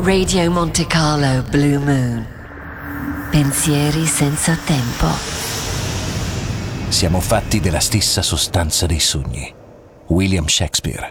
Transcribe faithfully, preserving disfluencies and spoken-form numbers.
Radio Monte Carlo Blue Moon. Pensieri senza tempo. Siamo fatti della stessa sostanza dei sogni. William Shakespeare.